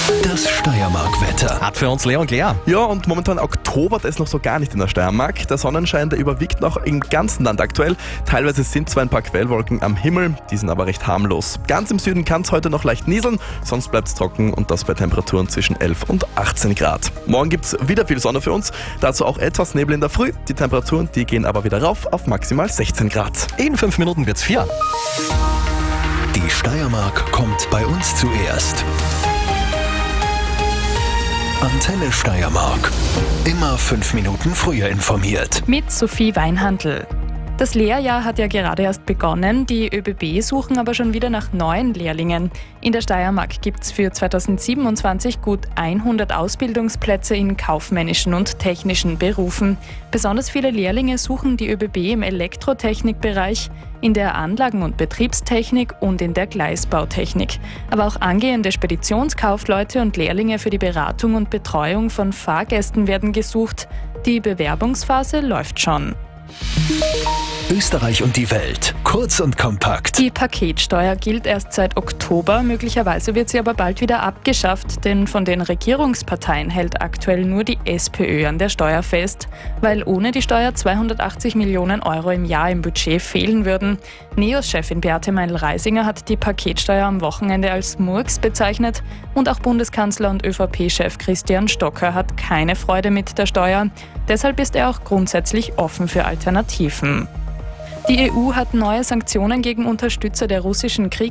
Das Steiermark-Wetter. Hat für uns Leon Claire. Ja, und momentan Oktober, das ist noch so gar nicht in der Steiermark. Der Sonnenschein, der überwiegt noch im ganzen Land aktuell. Teilweise sind zwar ein paar Quellwolken am Himmel, die sind aber recht harmlos. Ganz im Süden kann es heute noch leicht nieseln, sonst bleibt es trocken und das bei Temperaturen zwischen 11 und 18 Grad. Morgen gibt es wieder viel Sonne für uns, dazu auch etwas Nebel in der Früh. Die Temperaturen, die gehen aber wieder rauf auf maximal 16 Grad. In 5 Minuten wird's 4. Die Steiermark kommt bei uns zuerst. Antenne Steiermark. Immer 5 Minuten früher informiert. Mit Sophie Weinhandl. Das Lehrjahr hat ja gerade erst begonnen, die ÖBB suchen aber schon wieder nach neuen Lehrlingen. In der Steiermark gibt es für 2027 gut 100 Ausbildungsplätze in kaufmännischen und technischen Berufen. Besonders viele Lehrlinge suchen die ÖBB im Elektrotechnikbereich, in der Anlagen- und Betriebstechnik und in der Gleisbautechnik. Aber auch angehende Speditionskaufleute und Lehrlinge für die Beratung und Betreuung von Fahrgästen werden gesucht. Die Bewerbungsphase läuft schon. Österreich und die Welt. Kurz und kompakt. Die Paketsteuer gilt erst seit Oktober, möglicherweise wird sie aber bald wieder abgeschafft, denn von den Regierungsparteien hält aktuell nur die SPÖ an der Steuer fest, weil ohne die Steuer 280 Millionen Euro im Jahr im Budget fehlen würden. NEOS-Chefin Beate Meindl-Reisinger hat die Paketsteuer am Wochenende als Murks bezeichnet und auch Bundeskanzler und ÖVP-Chef Christian Stocker hat keine Freude mit der Steuer. Deshalb ist er auch grundsätzlich offen für Alternativen. Die EU hat neue Sanktionen gegen Unterstützer der russischen